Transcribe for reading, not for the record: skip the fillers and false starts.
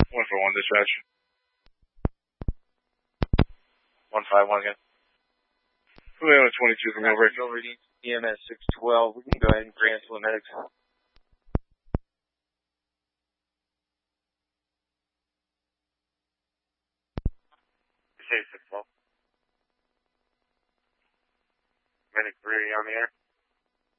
141 dispatch. 151 again. We have a 22 from Millbridge. Millbridge EMS 612. We can go ahead and cancel the medics. Say 612. Medic 3 on the air.